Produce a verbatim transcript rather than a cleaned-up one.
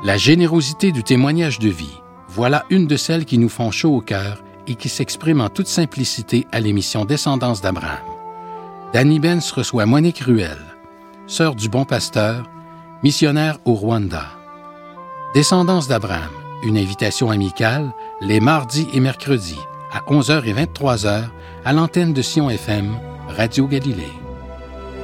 La générosité du témoignage de vie, voilà une de celles qui nous font chaud au cœur et qui s'exprime en toute simplicité à l'émission Descendance d'Abraham. Danny Benz reçoit Monique Ruel, sœur du Bon Pasteur, missionnaire au Rwanda. Descendance d'Abraham, une invitation amicale, les mardis et mercredis, à onze heures et vingt-trois heures, à l'antenne de Sion F M, Radio Galilée.